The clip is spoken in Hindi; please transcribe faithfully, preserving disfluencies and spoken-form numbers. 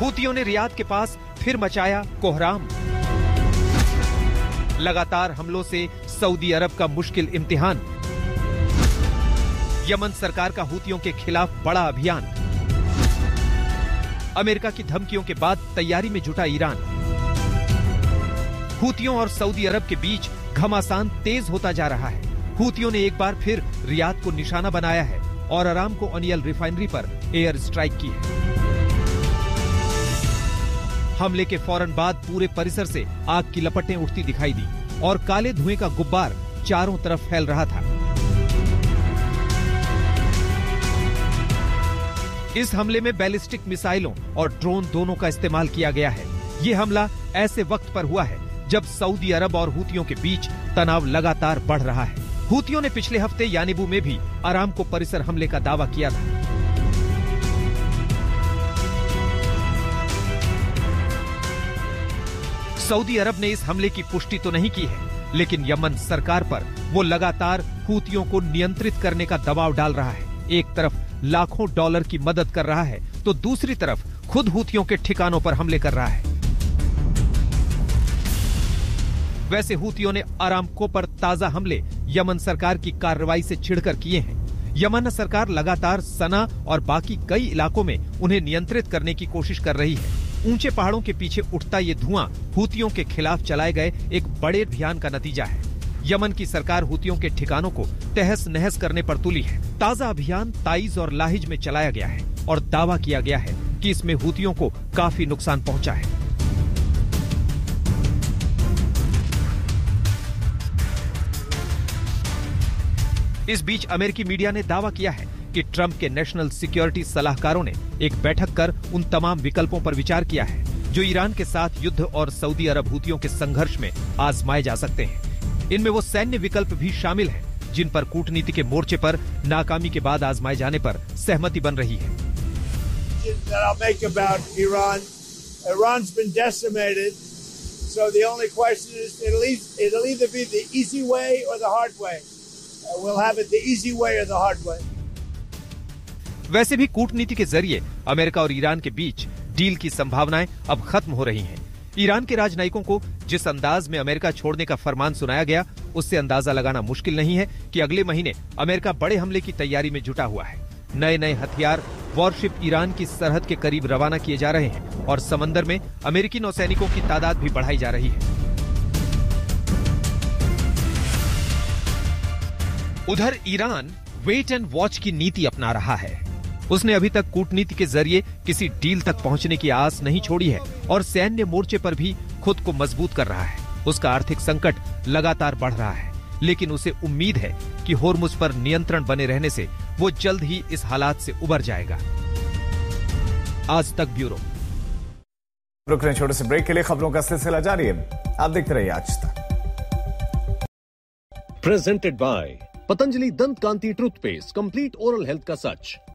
हूतियों ने रियाद के पास फिर मचाया कोहराम। लगातार हमलों से सऊदी अरब का मुश्किल इम्तिहान। यमन सरकार का हूतियों के खिलाफ बड़ा अभियान। अमेरिका की धमकियों के बाद तैयारी में जुटा ईरान। हूतियों और सऊदी अरब के बीच घमासान तेज होता जा रहा है। हूतियों ने एक बार फिर रियाद को निशाना बनाया है और अरामको ऑयल रिफाइनरी पर एयर स्ट्राइक की है। हमले के फौरन बाद पूरे परिसर से आग की लपटें उठती दिखाई दी और काले धुएं का गुब्बार चारों तरफ फैल रहा था। इस हमले में बैलिस्टिक मिसाइलों और ड्रोन दोनों का इस्तेमाल किया गया है। ये हमला ऐसे वक्त पर हुआ है जब सऊदी अरब और हूतियों के बीच तनाव लगातार बढ़ रहा है। हूतियों ने पिछले हफ्ते यानिबू में भी अरामको परिसर हमले का दावा किया था। सऊदी अरब ने इस हमले की पुष्टि तो नहीं की है, लेकिन यमन सरकार पर वो लगातार हूतियों को नियंत्रित करने का दबाव डाल रहा है। एक तरफ लाखों डॉलर की मदद कर रहा है तो दूसरी तरफ खुद हूतियों के ठिकानों पर हमले कर रहा है। वैसे हूतियों ने अरामको पर ताजा हमले यमन सरकार की कार्रवाई से छिड़कर किए हैं। यमन सरकार लगातार सना और बाकी कई इलाकों में उन्हें नियंत्रित करने की कोशिश कर रही है। ऊंचे पहाड़ों के पीछे उठता ये धुआं हूतियों के खिलाफ चलाए गए एक बड़े अभियान का नतीजा है। यमन की सरकार हूतियों के ठिकानों को तहस नहस करने पर तुली है। ताजा अभियान ताइज और लाहिज में चलाया गया है और दावा किया गया है कि इसमें हूतियों को काफी नुकसान पहुंचा है। इस बीच अमेरिकी मीडिया ने दावा किया है कि ट्रंप के नेशनल सिक्योरिटी सलाहकारों ने एक बैठक कर उन तमाम विकल्पों पर विचार किया है जो ईरान के साथ युद्ध और सऊदी अरब हूतियों के संघर्ष में आजमाए जा सकते हैं। इनमें वो सैन्य विकल्प भी शामिल हैं जिन पर कूटनीति के मोर्चे पर नाकामी के बाद आजमाए जाने पर सहमति बन रही है। वैसे भी कूटनीति के जरिए अमेरिका और ईरान के बीच डील की संभावनाएं अब खत्म हो रही हैं। ईरान के राजनयिकों को जिस अंदाज में अमेरिका छोड़ने का फरमान सुनाया गया, उससे अंदाजा लगाना मुश्किल नहीं है कि अगले महीने अमेरिका बड़े हमले की तैयारी में जुटा हुआ है। नए नए हथियार वॉरशिप ईरान की सरहद के करीब रवाना किए जा रहे हैं और समंदर में अमेरिकी नौसैनिकों की तादाद भी बढ़ाई जा रही है। उधर ईरान वेट एंड वॉच की नीति अपना रहा है। उसने अभी तक कूटनीति के जरिए किसी डील तक पहुंचने की आस नहीं छोड़ी है और सैन्य मोर्चे पर भी खुद को मजबूत कर रहा है। उसका आर्थिक संकट लगातार बढ़ रहा है, लेकिन उसे उम्मीद है कि होर्मुज पर नियंत्रण बने रहने से वो जल्द ही इस हालात से उबर जाएगा। आज तक ब्यूरो। रुक रहे छोटे से ब्रेक के लिए, खबरों का सिलसिला जारी है, आप देखते रहिए आज तक। प्रेजेंटेड बाय पतंजलि दंत कांति टूथपेस्ट, कंप्लीट ओरल हेल्थ का सच।